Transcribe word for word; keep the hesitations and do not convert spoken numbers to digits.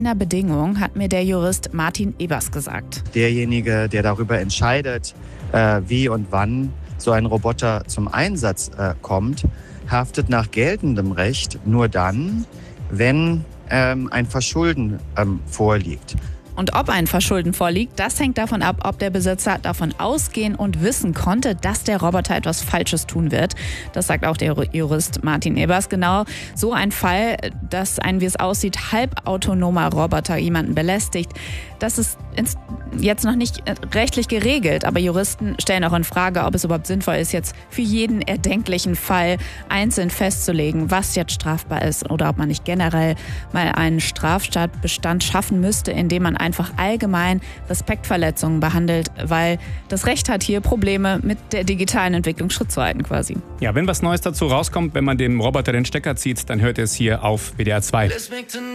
einer Bedingung, hat mir der Jurist Martin Ebers gesagt. Derjenige, der darüber entscheidet, äh, wie und wann so ein Roboter zum Einsatz äh, kommt, haftet nach geltendem Recht nur dann, wenn ähm, ein Verschulden ähm, vorliegt. Und ob ein Verschulden vorliegt, das hängt davon ab, ob der Besitzer davon ausgehen und wissen konnte, dass der Roboter etwas Falsches tun wird. Das sagt auch der Jurist Martin Ebers. Genau so ein Fall, dass ein, wie es aussieht, halbautonomer Roboter jemanden belästigt, das ist jetzt noch nicht rechtlich geregelt. Aber Juristen stellen auch in Frage, ob es überhaupt sinnvoll ist, jetzt für jeden erdenklichen Fall einzeln festzulegen, was jetzt strafbar ist, oder ob man nicht generell mal einen Straftatbestand schaffen müsste, indem man einfach allgemein Respektverletzungen behandelt, weil das Recht hat hier Probleme mit der digitalen Entwicklung Schritt zu halten quasi. Ja, wenn was Neues dazu rauskommt, wenn man dem Roboter den Stecker zieht, dann hört ihr es hier auf W D R zwei.